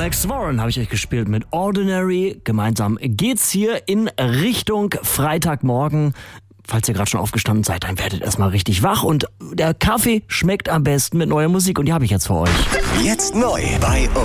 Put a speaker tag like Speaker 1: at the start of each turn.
Speaker 1: Max Warren habe ich euch gespielt mit Ordinary. Gemeinsam geht's hier in Richtung Freitagmorgen. Falls ihr gerade schon aufgestanden seid, dann werdet erstmal richtig wach. Und der Kaffee schmeckt am besten mit neuer Musik. Und die habe ich jetzt für euch.
Speaker 2: Jetzt neu bei